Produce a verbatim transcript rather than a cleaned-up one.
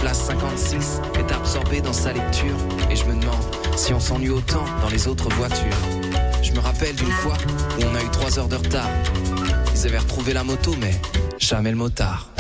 place cinquante-six est absorbé dans sa lecture. Et je me demande si on s'ennuie autant dans les autres voitures. Je me rappelle d'une fois où on a eu trois heures de retard. Ils avaient retrouvé la moto mais jamais le motard.